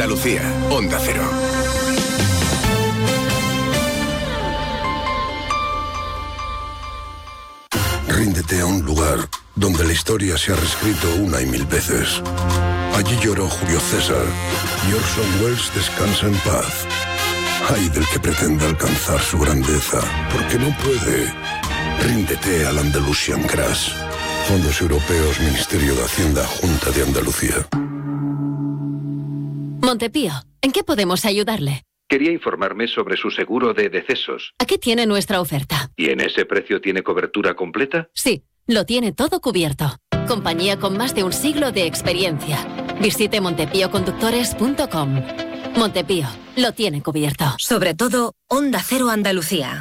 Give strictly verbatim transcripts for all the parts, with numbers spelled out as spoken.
Andalucía, Onda Cero. Ríndete a un lugar donde la historia se ha reescrito una y mil veces. Allí lloró Julio César y Orson Welles descansa en paz. Ay del que pretenda alcanzar su grandeza, porque no puede. Ríndete al Andalusian Crash. Fondos Europeos, Ministerio de Hacienda, Junta de Andalucía. Montepío, ¿en qué podemos ayudarle? Quería informarme sobre su seguro de decesos. Aquí tiene nuestra oferta. ¿Y en ese precio tiene cobertura completa? Sí, lo tiene todo cubierto. Compañía con más de un siglo de experiencia. Visite montepío conductores punto com. Montepío, lo tiene cubierto. Sobre todo, Onda Cero Andalucía.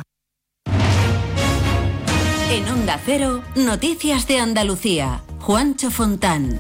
En Onda Cero, Noticias de Andalucía. Juancho Fontán.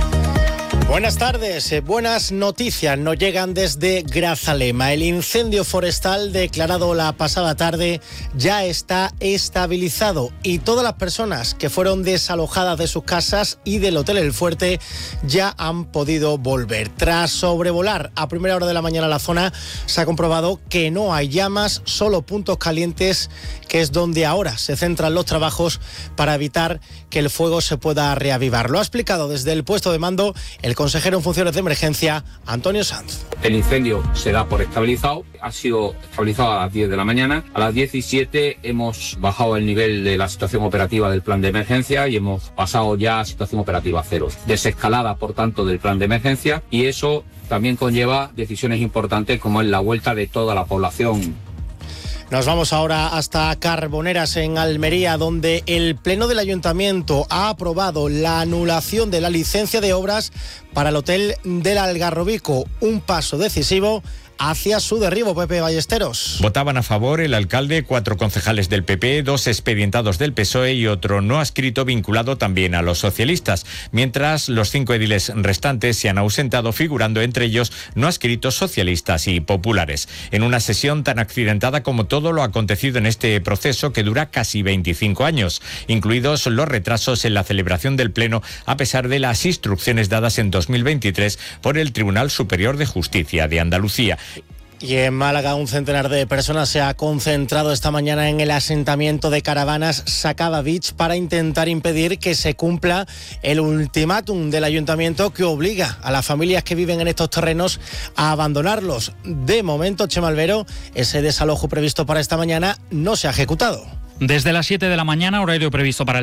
Buenas tardes, eh, buenas noticias nos llegan desde Grazalema. El incendio forestal declarado la pasada tarde ya está estabilizado y todas las personas que fueron desalojadas de sus casas y del Hotel El Fuerte ya han podido volver. Tras sobrevolar a primera hora de la mañana la zona, se ha comprobado que no hay llamas, solo puntos calientes, que es donde ahora se centran los trabajos para evitar que el fuego se pueda reavivar. Lo ha explicado desde el puesto de mando el consejero en funciones de emergencia, Antonio Sanz. El incendio se da por estabilizado, ha sido estabilizado a las diez de la mañana. A las diecisiete hemos bajado el nivel de la situación operativa del plan de emergencia y hemos pasado ya a situación operativa cero. Desescalada, por tanto, del plan de emergencia, y eso también conlleva decisiones importantes como es la vuelta de toda la población. Nos vamos ahora hasta Carboneras, en Almería, donde el Pleno del Ayuntamiento ha aprobado la anulación de la licencia de obras para el Hotel del Algarrobico, un paso decisivo hacia su derribo. Pepe Ballesteros. Votaban a favor el alcalde, cuatro concejales del P P, dos expedientados del P S O E y otro no adscrito vinculado también a los socialistas, mientras los cinco ediles restantes se han ausentado, figurando entre ellos no adscritos socialistas y populares. En una sesión tan accidentada como todo lo acontecido en este proceso, que dura casi veinticinco años, incluidos los retrasos en la celebración del Pleno, a pesar de las instrucciones dadas en dos mil veintitrés por el Tribunal Superior de Justicia de Andalucía. Y en Málaga, un centenar de personas se ha concentrado esta mañana en el asentamiento de caravanas Sacaba Beach para intentar impedir que se cumpla el ultimátum del ayuntamiento que obliga a las familias que viven en estos terrenos a abandonarlos. De momento, Chema Albero, ese desalojo previsto para esta mañana no se ha ejecutado. Desde las siete de la mañana, horario previsto para el